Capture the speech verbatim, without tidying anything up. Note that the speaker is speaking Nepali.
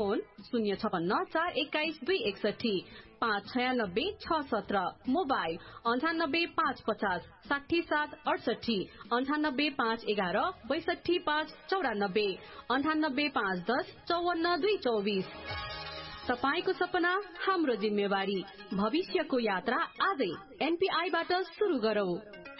फोन शून्य छपन्न चार एक्काइस दुई एकसठी पाँच छयानब्बे छ सत्र मोबाइल अन्ठानब्बे पाँच पचास साठी सात अडसठी अन्ठानब्बे पाँच एघार बैसठी पाँच चौरानब्बे अन्ठानब्बे पाँच दस चौवन्न दुई चौबिस। तपाईको सपना हाम्रो जिम्मेवारी। भविष्यको यात्रा आजै एनपीआई बाट सुरु गरौं।